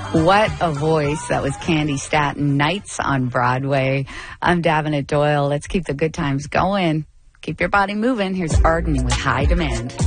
What a voice. That was Candy Staton, Nights on Broadway. I'm Davenant Doyle. Let's keep the good times going. Keep your body moving. Here's Arden with High Demand.